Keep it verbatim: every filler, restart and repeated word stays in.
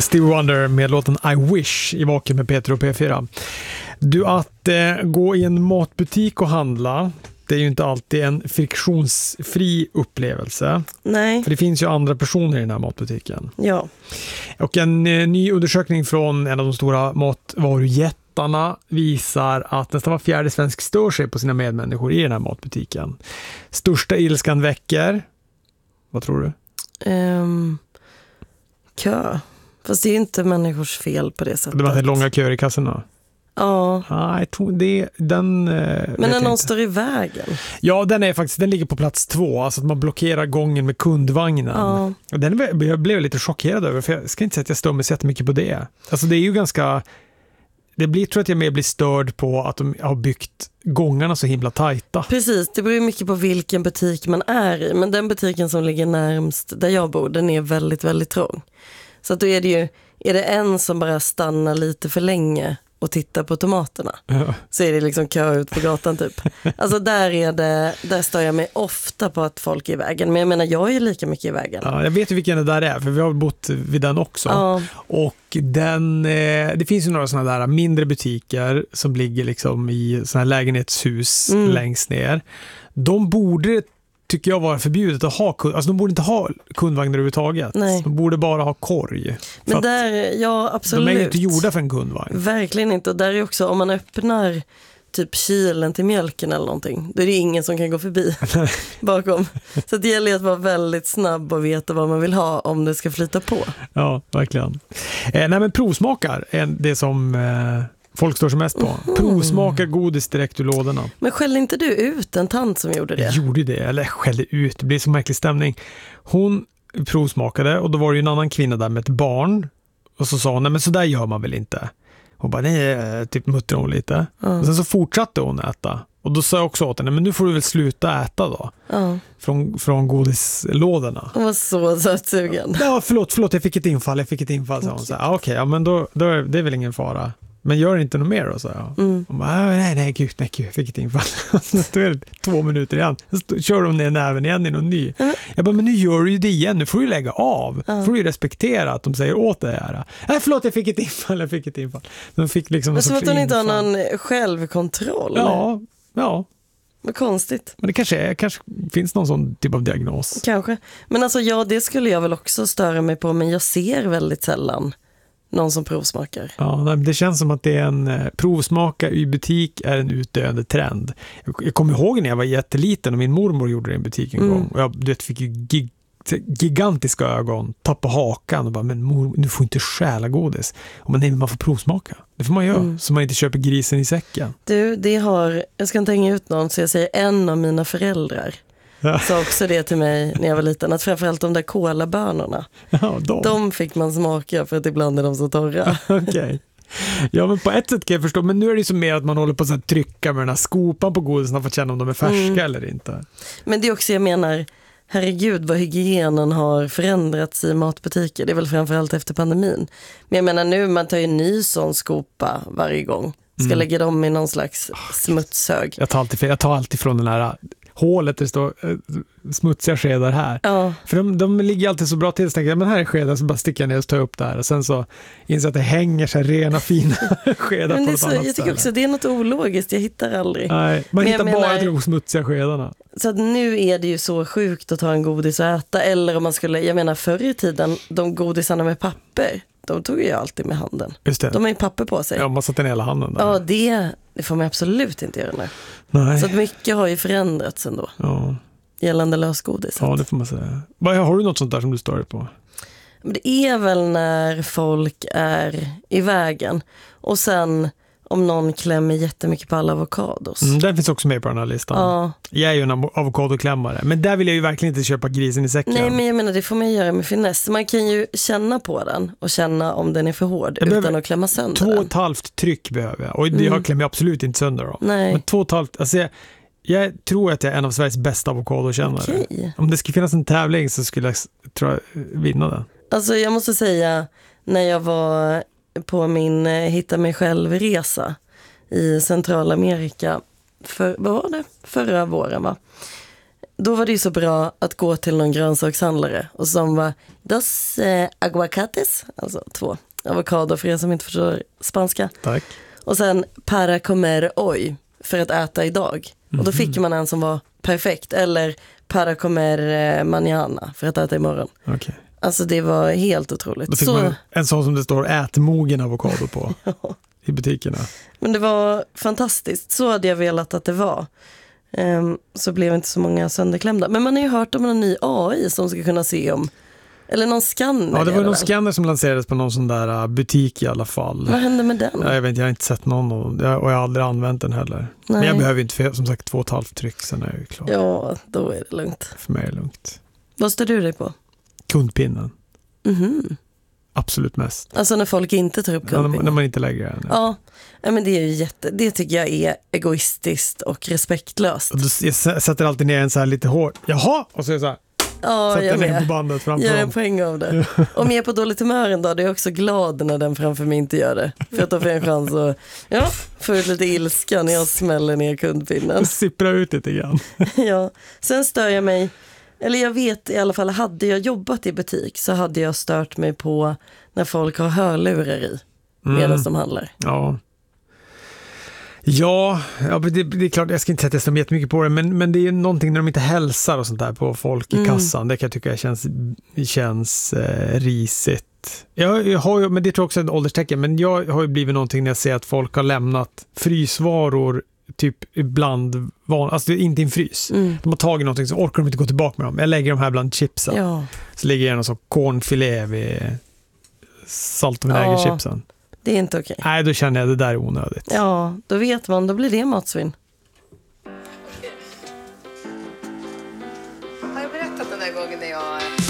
Stevie Wonder med låten I Wish i Vaken med Peter och P fyra. Du, att eh, gå i en matbutik och handla, det är ju inte alltid en friktionsfri upplevelse. Nej. För det finns ju andra personer i den här matbutiken. Ja. Och en eh, ny undersökning från en av de stora matvarujättarna visar att nästan var fjärde svensk stör sig på sina medmänniskor i den här matbutiken. Största ilskan väcker, vad tror du? Um, kö. Fast det är ju inte människors fel på det sättet. Det var långa köer i kassorna. Ja. Ah, jag tror det, den, men när någon inte. står i vägen? Ja, den är faktiskt, den ligger på plats två. Alltså att man blockerar gången med kundvagnen. Ja. Och den, jag blev lite chockerad över, för jag ska inte säga att jag stör mig så jättemycket på det. Alltså det är ju ganska... Det blir, tror jag att jag mer blir störd på att de har byggt gångarna så himla tajta. Precis, det beror ju mycket på vilken butik man är i. Men den butiken som ligger närmst där jag bor, den är väldigt, väldigt trång. Så att då är det ju, är det en som bara stannar lite för länge och tittar på tomaterna, ja. Så är det liksom kö ut på gatan typ. Alltså där är det, där står jag mig ofta på att folk är i vägen. Men jag menar, jag är ju lika mycket i vägen. Ja, jag vet ju vilken det där är, för vi har bott vid den också. Ja. Och den, det finns ju några sådana där mindre butiker som ligger liksom i sådana här lägenhetshus mm. längst ner. De borde, tycker jag, vara förbjudet att ha kund, alltså de borde inte ha kundvagnar överhuvudtaget. Nej. De borde bara ha korg. Men där, ja absolut. De är ju inte gjorda för en kundvagn. Verkligen inte. Och där är också, om man öppnar typ kylen till mjölken eller någonting, då är det ingen som kan gå förbi bakom. Så det gäller att vara väldigt snabb och veta vad man vill ha om det ska flyta på. Ja, verkligen. Eh, nej men provsmakar är det som... Eh, folk står som mest på. Mm. Provsmakar godis direkt ur lådorna. Men skällde inte du ut en tant som gjorde det? Jag gjorde det, eller skällde ut. Det blir så märklig stämning. Hon provsmakade och då var det ju en annan kvinna där med ett barn. Och så sa hon, nej men så där gör man väl inte. Hon bara, nej, typ muttrade hon lite. Mm. Och sen så fortsatte hon äta. Och då sa jag också åt henne, men nu får du väl sluta äta då. Mm. Från, från godislådorna. Hon var så sötsugen. Ja, förlåt, förlåt, jag fick ett infall, jag fick ett infall. Så hon sa, ah, okej, okay, ja men då, då är det väl ingen fara. Men gör inte något mer då, så jag. Mm. Hon bara, nej, nej, gud, nej, gud, jag fick ett infall. Då är det två minuter igen. Så kör de ner näven igen i någon ny. Mm. Jag bara, men nu gör du ju det igen. Nu får du lägga av. Mm. Får du ju respektera att de säger åt det här. Nej, förlåt, jag fick ett infall, jag fick ett infall. De fick liksom men så att hon inte har någon självkontroll? Ja, ja. Vad konstigt. Men det kanske, är, kanske finns någon sån typ av diagnos. Kanske. Men alltså, ja, det skulle jag väl också störa mig på. Men jag ser väldigt sällan någon som provsmakar. Ja, nej, det känns som att det är en eh, provsmaka i butik är en utdöende trend. Jag, jag kommer ihåg när jag var jätteliten och min mormor gjorde det i en butik en mm. gång. Och jag du vet, fick ju gig, gigantiska ögon, tappa hakan och bara, men mor, du får inte stjäla godis. Och man, nej, man får provsmaka. Det får man göra, mm. så man inte köper grisen i säcken. Du, det har, jag ska inte hänga ut någon, så jag säger en av mina föräldrar. Ja. Sa också det till mig när jag var liten, att framförallt de där kolabönorna, ja, de. de fick man smaka för att ibland är de så torra. Okej. Okay. Ja, men på ett sätt kan jag förstå, men nu är det ju så mer att man håller på att trycka med den här skopan på godisarna för att känna om de är färska mm. eller inte. Men det är också, jag menar, herregud vad hygienen har förändrats i matbutiker. Det är väl framförallt efter pandemin. Men jag menar nu, man tar ju en ny sån skopa varje gång. Ska mm. lägga dem i någon slags smutshög. Jag tar alltid, jag tar alltid från den här hålet där det står äh, smutsiga skedar här. Ja. För de, de ligger alltid så bra till. Så tänker jag, men här är skedar, så bara sticker jag ner och tar upp det här. Och sen så inser jag att det hänger så här rena, fina skedar men det på något så, annat jag tycker ställe. Också det är något ologiskt. Jag hittar aldrig. Nej, man men hittar bara menar, de smutsiga skedarna. Så att nu är det ju så sjukt att ta en godis och äta. Eller om man skulle, jag menar förr i tiden, de godisarna med papper, de tog ju alltid med handen. Just det. De har ju papper på sig. Ja, man satte ner hela handen där. Ja, det, det får man absolut inte göra nu. Nej. Så att mycket har ju förändrats ändå. Ja. Gällande lösgodis. Ja, det får man säga. Har du något sånt där som du stör dig på? Det är väl när folk är i vägen. Och sen om någon klämmer jättemycket på alla avokados. Mm, den finns också med på den här listan. Ja. Jag är ju en avokadoklämmare. Men där vill jag ju verkligen inte köpa grisen i säcken. Nej, men jag menar, det får man göra med finess. Man kan ju känna på den och känna om den är för hård jag utan att klämma sönder två den. Två och ett halvt tryck behöver jag. Och mm. jag klämmer absolut inte sönder dem. Nej. Men två och ett halvt, alltså jag, jag tror att jag är en av Sveriges bästa avokadokännare. Okay. Om det skulle finnas en tävling så skulle jag, tror jag, vinna den. Alltså jag måste säga, när jag var på min hitta mig själv-resa i Centralamerika för, vad var det? Förra våren, va? då var det ju så bra att gå till någon grönsakshandlare och som var dos eh, aguacates, alltså två avokado för er som inte förstår spanska. Tack. Och sen para comer hoy för att äta idag. Mm-hmm. Och då fick man en som var perfekt. Eller para comer eh, mañana för att äta imorgon. Okay. Alltså det var helt otroligt. Då fick så... man en sån som det står ätmogen avokado på ja. I butikerna. Men det var fantastiskt. Så hade jag velat att det var. Um, så blev inte så många sönderklämda. Men man har ju hört om en ny A I som ska kunna se om. Eller någon skanner. Ja, det var någon skanner som lanserades på någon sån där butik i alla fall. Vad hände med den? Ja, jag vet inte, jag har inte sett någon och jag har aldrig använt den heller. Nej. Men jag behöver inte, för, som sagt, två och ett halvt tryck, sen är jag klar. Ja, då är det lugnt. För mig är det lugnt. Vad står du dig på? Kundpinnen. Mhm. Absolut mest. Alltså när folk inte tar upp kundpinnen. Ja, när man inte lägger den. Ja. Ja, men det är ju jätte, det tycker jag är egoistiskt och respektlöst. Och jag sätter alltid ner en så här lite hård. Jaha, och så är det så här. Ja, sätter jag ner på bandet framför gör en poäng av det. Om jag är på dåligt humör en dag, då är jag också glad när den framför mig inte gör det. För att då får jag en chans att ja, få ut lite ilska när jag smäller ner kundpinnen. Sippra ut lite grann. Ja, sen stör jag mig. Eller jag vet i alla fall, hade jag jobbat i butik så hade jag stört mig på när folk har hörlurar i medan mm. de handlar. Ja. Ja, ja det, det är klart, jag ska inte sätta så jättemycket på det, men, men det är någonting när de inte hälsar och sånt där på folk i mm. kassan. Det kan jag tycka känns, känns eh, risigt. Jag, jag har ju, men det tror jag också är ett ålderstecken, men jag har ju blivit någonting när jag ser att folk har lämnat frysvaror typ ibland, van, alltså inte i en frys. Mm. De har tagit någonting så orkar de inte gå tillbaka med dem. Jag lägger de här bland chipsen. Ja. Så lägger jag en sån cornfilé vid salt och vinägerchipsen. Det är inte okej. Nej, då känner jag att det där är onödigt. Ja, då vet man, då blir det matsvinn.